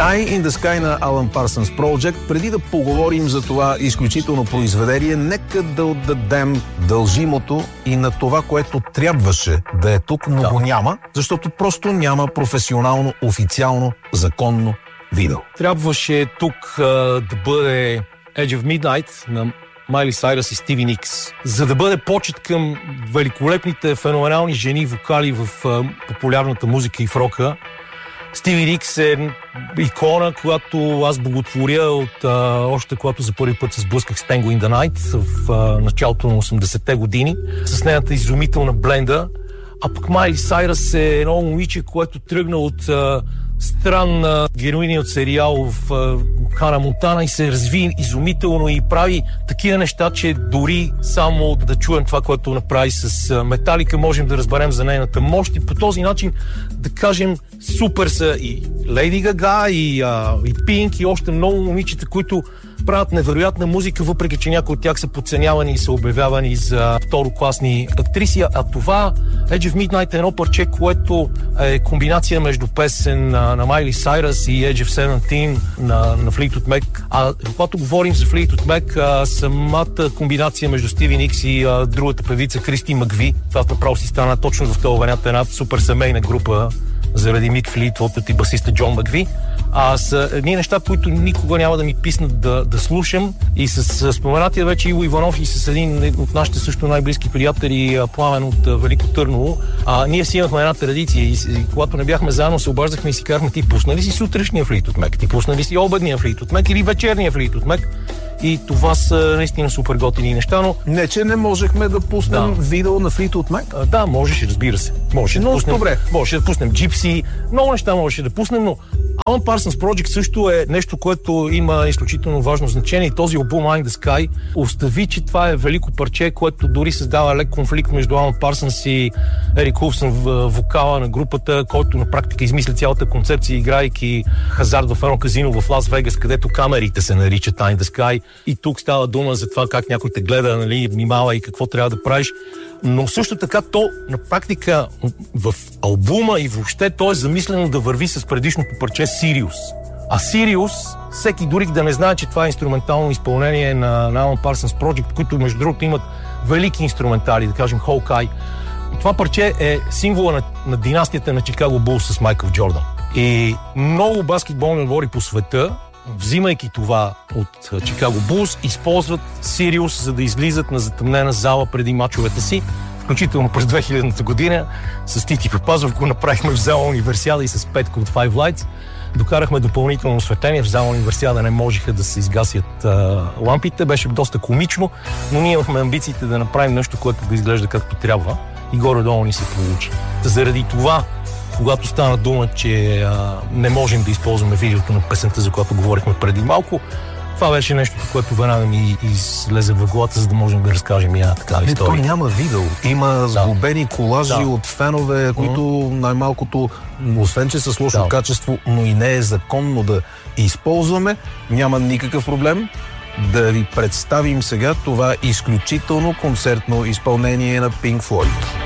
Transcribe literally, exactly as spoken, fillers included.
Eye in the Sky на Alan Parsons Project. Преди да поговорим за това изключително произведение, нека да отдадем дължимото и на това, което трябваше да е тук, но да. го няма, защото просто няма професионално, официално, законно видео. Трябваше тук а, да бъде Edge of Midnight на Майли Сайръс и Стиви Никс, за да бъде почет към великолепните, феноменални жени вокали в а, популярната музика и в рока. Стиви Никс е икона, която аз боготворя от а, още когато за първи път се сблъсках с Tango in the Night в а, началото на осемдесетте години, с нейната изумителна бленда. А пък Майли Сайръс е едно момиче, което тръгна от а, странна героиня от сериал в а, Хана Монтана и се разви изумително и прави такива неща, че дори само да чуем това, което направи с Металика, можем да разберем за нейната мощ и по този начин да кажем супер са и Лейди Гага, и, а, и Пинк, и още много момичета, които правят невероятна музика, въпреки че някои от тях са подценявани и са обявявани за второкласни актриси. А това Edge of Midnight е едно парче, което е комбинация между песен на, на Майли Сайръс и Edge of Seventeen на, на Fleetwood Mac. А когато говорим за Fleetwood Mac, а, самата комбинация между Стиви Никс и а, другата певица Кристи Макви, това направо си стана точно в този вариант една супер семейна група заради Мик Флитвуд и басиста Джон Макви. А са едни неща, които никога няма да ми писнат да, да слушам. И с споменатия вече Иво Иванов и с един от нашите също най-близки приятели, Пламен от Велико Търново, а, ние си имахме една традиция и, и когато не бяхме заедно, се обаждахме и си казахме: ти пусна ли си сутрешния Fleetwood Mac? Ти пусна ли си обедния Fleetwood Mac или вечерния Fleetwood Mac? И това са наистина супер готини неща, но... Не, че не можехме да пуснем да. видео на Fleetwood Mac? А, да, можеше, разбира се. Можеше но, да пуснем, добре. Можеше да пуснем Gypsy, много неща можеше да пуснем, но Alan Parsons Project също е нещо, което има изключително важно значение и този албум Eye in the Sky остави, че това е велико парче, което дори създава лек конфликт между Alan Parsons и Ерик Улфсън, вокала на групата, който на практика измисля цялата концепция, играйки хазарт в едно казино в Лас Вегас, където камерите се наричат Eye in the Sky. И тук става дума за това как някой те гледа, нали, внимава и какво трябва да правиш. Но също така то на практика в албума и въобще то е замислено да върви с предишното парче Sirius. А Sirius, всеки дори да не знае, че това е инструментално изпълнение на, на Alan Parsons Project, които между другото имат велики инструментали, да кажем Hawkeye. Това парче е символа на, на династията на Чикаго Булс с Майкъл Джордан. И много баскетболни отбори по света, взимайки това от Чикаго Булс, използват Sirius, за да излизат на затъмнена зала преди мачовете си, включително през две хилядната година. С Тити Папазов го направихме в зала Универсиада и с Петко от Five Lights. Докарахме допълнително осветление. В зала Универсиада не можеха да се изгасят а, лампите. Беше доста комично, но ние имахме амбициите да направим нещо, което да изглежда както трябва и горе-долу ни се получи. Заради това, когато стана дума, че а, не можем да използваме видеото на песента, за която говорихме преди малко, това беше нещо, което веднага ми излезе в главата, за да можем да разкажем и една такава история. То няма видео. Има сглобени колажи да. от фенове, които mm-hmm. най-малкото, освен че са с лошо да. качество, но и не е законно да използваме. Няма никакъв проблем да ви представим сега това изключително концертно изпълнение на Pink Floyd.